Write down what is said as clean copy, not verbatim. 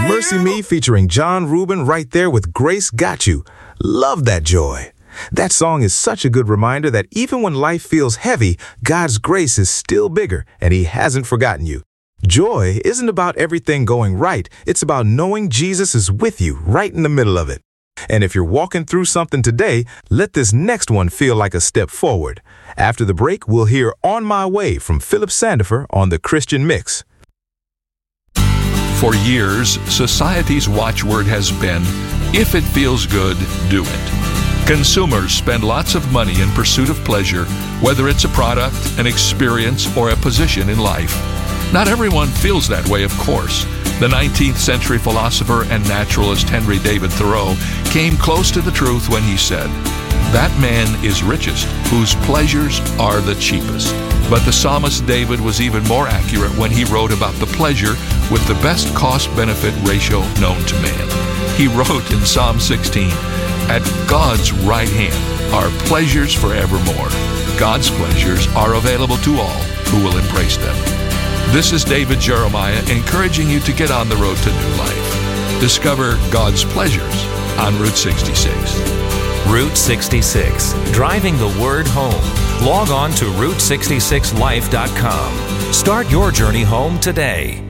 Mercy Me featuring John Rubin right there with Grace Got You. Love that joy. That song is such a good reminder that even when life feels heavy, God's grace is still bigger and He hasn't forgotten you. Joy isn't about everything going right. It's about knowing Jesus is with you right in the middle of it. And if you're walking through something today, let this next one feel like a step forward. After the break, we'll hear On My Way from Philip Sandifer on the Christian Mix. For years, society's watchword has been, if it feels good, do it. Consumers spend lots of money in pursuit of pleasure, whether it's a product, an experience, or a position in life. Not everyone feels that way, of course. The 19th century philosopher and naturalist Henry David Thoreau came close to the truth when he said, "That man is richest whose pleasures are the cheapest." But the psalmist David was even more accurate when he wrote about the pleasure with the best cost-benefit ratio known to man. He wrote in Psalm 16, "At God's right hand are pleasures forevermore. God's pleasures are available to all who will embrace them." This is David Jeremiah encouraging you to get on the road to new life. Discover God's pleasures on Route 66. Route 66, driving the word home. Log on to Route66Life.com. Start your journey home today.